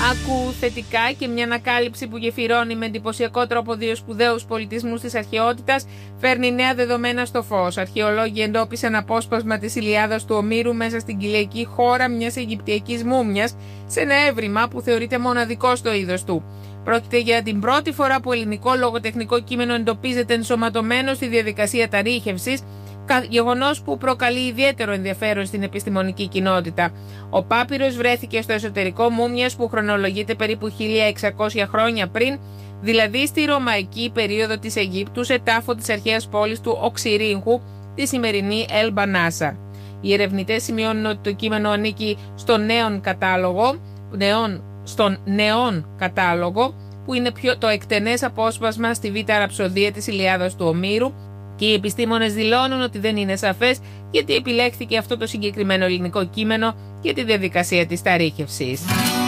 Άκου θετικά και μια ανακάλυψη που γεφυρώνει με εντυπωσιακό τρόπο δύο σπουδαίους πολιτισμούς της αρχαιότητας φέρνει νέα δεδομένα στο φως. Αρχαιολόγοι εντόπισαν απόσπασμα της Ηλιάδας του Ομήρου μέσα στην κοιλιακή χώρα μιας Αιγυπτιακής μούμιας σε ένα έβριμα που θεωρείται μοναδικό στο είδος του. Πρόκειται για την πρώτη φορά που ελληνικό λογοτεχνικό κείμενο εντοπίζεται ενσωματωμένο στη διαδικασία ταρύχευσης, γεγονός που προκαλεί ιδιαίτερο ενδιαφέρον στην επιστημονική κοινότητα. Ο πάπυρος βρέθηκε στο εσωτερικό μούμιας που χρονολογείται περίπου 1600 χρόνια πριν, δηλαδή στη ρωμαϊκή περίοδο της Αιγύπτου, σε τάφο της αρχαίας πόλης του Οξυρίγχου, τη σημερινή Ελ-Μπανάσα. Οι ερευνητές σημειώνουν ότι το κείμενο ανήκει στον νεόν κατάλογο, που είναι το εκτενές απόσπασμα στη Β' Ραψοδία της Ηλιάδας του Ομήρου, και οι επιστήμονες δηλώνουν ότι δεν είναι σαφές γιατί επιλέχθηκε αυτό το συγκεκριμένο ελληνικό κείμενο για τη διαδικασία της ταρύχευσης.